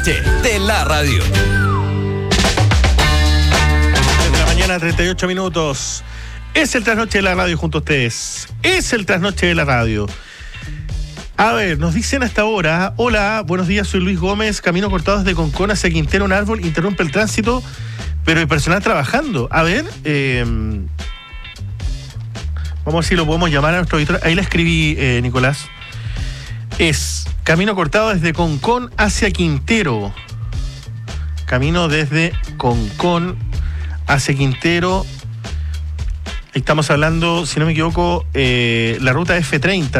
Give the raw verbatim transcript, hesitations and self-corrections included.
De la radio. De la mañana, treinta y ocho minutos. Es el trasnoche de la radio junto a ustedes. Es el trasnoche de la radio. A ver, nos dicen hasta ahora: hola, buenos días, soy Luis Gómez. Camino cortado desde Concón hacia Quintero, un árbol interrumpe el tránsito, pero hay personal trabajando. A ver, eh, vamos a ver si lo podemos llamar a nuestro auditor. Ahí la escribí, eh, Nicolás. Es camino cortado desde Concón hacia Quintero. Camino desde Concón hacia Quintero. Estamos hablando, si no me equivoco, eh, la ruta F treinta.